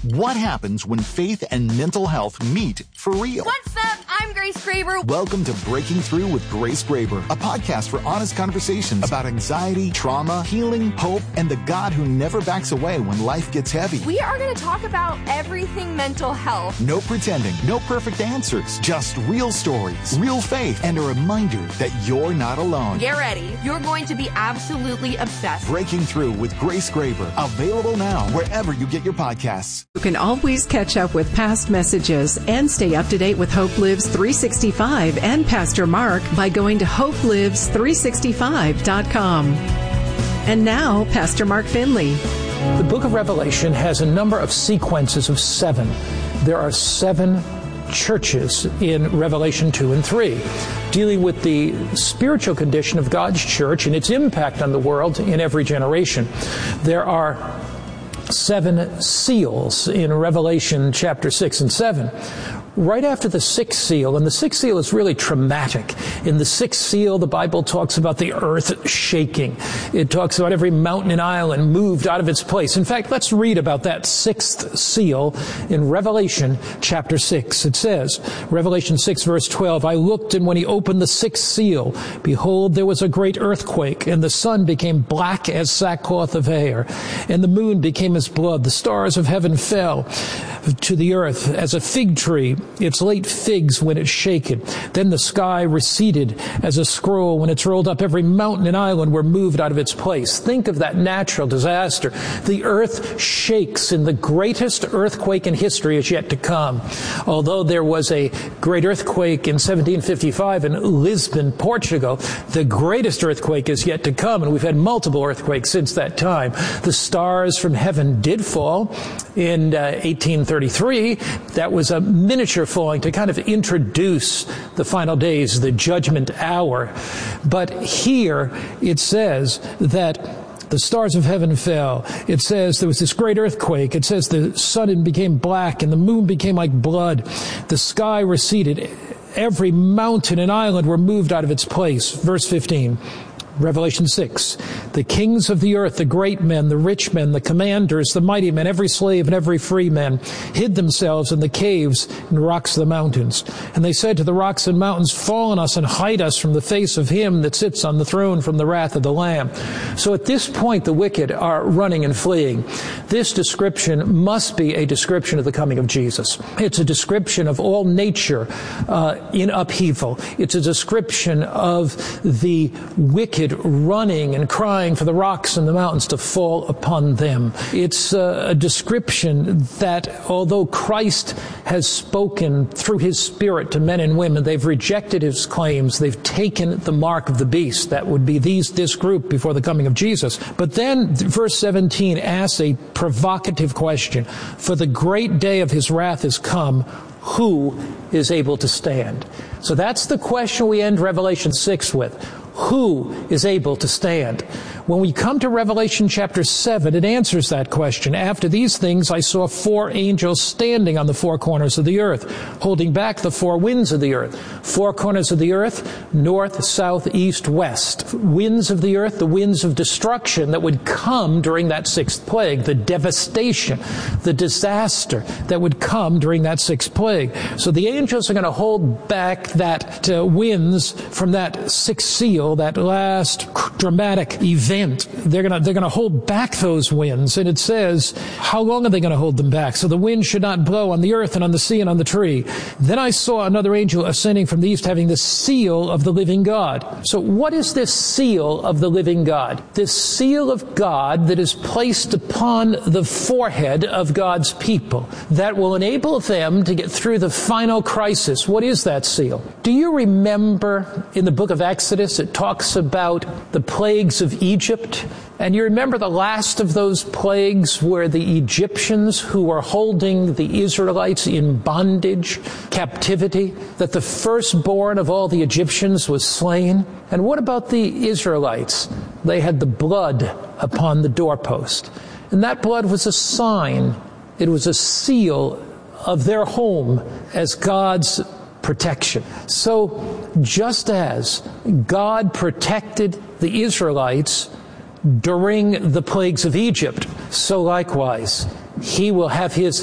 What happens when faith and mental health meet for real? What's up? I'm Grace Graber. Welcome to Breaking Through with Grace Graber, a podcast for honest conversations about anxiety, trauma, healing, hope, and the God who never backs away when life gets heavy. We are going to talk about everything mental health. No pretending, no perfect answers, just real stories, real faith, and a reminder that you're not alone. Get ready. You're going to be absolutely obsessed. Breaking Through with Grace Graber, available now wherever you get your podcasts. You can always catch up with past messages and stay up to date with Hope Lives 365 and Pastor Mark by going to hopelives365.com. And now, Pastor Mark Finley. The book of Revelation has a number of sequences of 7. There are 7 churches in Revelation 2 and 3, dealing with the spiritual condition of God's church and its impact on the world in every generation. There are 7 seals in Revelation chapter 6 and 7. Right after the 6th seal, and the 6th seal is really traumatic. In the 6th seal, the Bible talks about the earth shaking. It talks about every mountain and island moved out of its place. In fact, let's read about that 6th seal in Revelation chapter 6. It says, Revelation 6 verse 12, I looked, and when he opened the 6th seal, behold, there was a great earthquake, and the sun became black as sackcloth of hair, and the moon became as blood. The stars of heaven fell to the earth as a fig tree, its late figs when it's shaken. Then the sky receded as a scroll when it's rolled up. Every mountain and island were moved out of its place. Think of that natural disaster. The earth shakes, and the greatest earthquake in history is yet to come. Although there was a great earthquake in 1755 in Lisbon, Portugal, the greatest earthquake is yet to come, and we've had multiple earthquakes since that time. The stars from heaven did fall in 1833. That was a miniature falling to kind of introduce the final days, the judgment hour. But here it says that the stars of heaven fell. It says there was this great earthquake. It says the sun became black and the moon became like blood. The sky receded. Every mountain and island were moved out of its place. Verse 15. Revelation 6, the kings of the earth, the great men, the rich men, the commanders, the mighty men, every slave and every free man, hid themselves in the caves and rocks of the mountains. And they said to the rocks and mountains, fall on us and hide us from the face of him that sits on the throne, from the wrath of the Lamb. So at this point, the wicked are running and fleeing. This description must be a description of the coming of Jesus. It's a description of all nature in upheaval. It's a description of the wicked running and crying for the rocks and the mountains to fall upon them. It's a description that although Christ has spoken through his Spirit to men and women, they've rejected his claims. They've taken the mark of the beast. That would be this group before the coming of Jesus. But then verse 17 asks a provocative question. For the great day of his wrath is come. Who is able to stand? So that's the question we end Revelation 6 with. Who is able to stand? When we come to Revelation chapter 7, it answers that question. After these things, I saw 4 angels standing on the 4 corners of the earth, holding back the 4 winds of the earth. 4 corners of the earth, north, south, east, west. Winds of the earth, the winds of destruction that would come during that 6th plague, the devastation, the disaster that would come during that 6th plague. So the angels are going to hold back that winds from that 6th seal, that last dramatic event. They're going to hold back those winds. And it says, how long are they going to hold them back? So the wind should not blow on the earth and on the sea and on the tree. Then I saw another angel ascending from the east, having the seal of the living God. So what is this seal of the living God? This seal of God that is placed upon the forehead of God's people that will enable them to get through the final crisis. What is that seal? Do you remember in the book of Exodus, it talks about the plagues of Egypt? And you remember the last of those plagues were the Egyptians who were holding the Israelites in bondage, captivity, that the firstborn of all the Egyptians was slain. And what about the Israelites? They had the blood upon the doorpost. And that blood was a sign. It was a seal of their home as God's protection. So just as God protected the Israelites during the plagues of Egypt, so likewise, he will have his